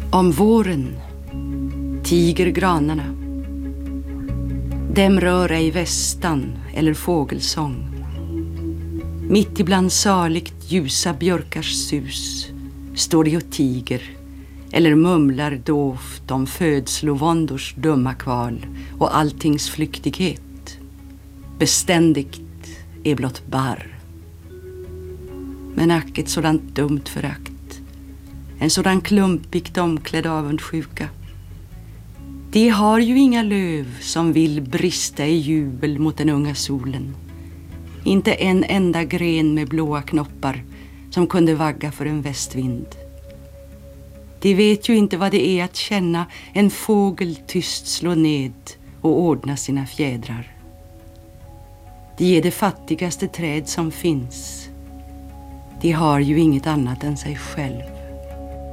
Om våren tiger granarna. Dem rör ej västan eller fågelsång. Mitt ibland saligt ljusa björkars sus står de och tiger eller mumlar dovt om födslovåndors dumma kval och alltings flyktighet. Beständigt är blott barr. Men ack, ett sådant dumt förakt, en sådan klumpigt omklädd avundsjuka. De har ju inga löv som vill brista i jubel mot den unga solen. Inte en enda gren med blåa knoppar som kunde vagga för en västvind. De vet ju inte vad det är att känna en fågel tyst slå ned och ordna sina fjädrar. De är det fattigaste träd som finns. De har ju inget annat än sig själv.